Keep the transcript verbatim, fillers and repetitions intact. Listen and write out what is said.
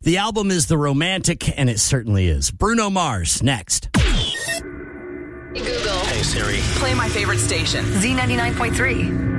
The album is The Romantic, and it certainly is. Bruno Mars, next. Hey, Google. Hey, Siri. Play my favorite station. Z ninety-nine point three.